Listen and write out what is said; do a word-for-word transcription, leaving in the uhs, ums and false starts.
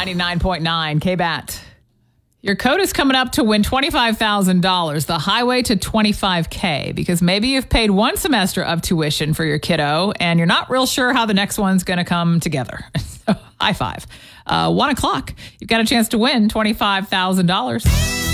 ninety-nine point nine K B A T. Your code is coming up to win twenty-five thousand dollars, the highway to twenty-five K, because maybe you've paid one semester of tuition for your kiddo and you're not real sure how the next one's going to come together. So, high five. Uh, one o'clock, you've got a chance to win twenty-five thousand dollars.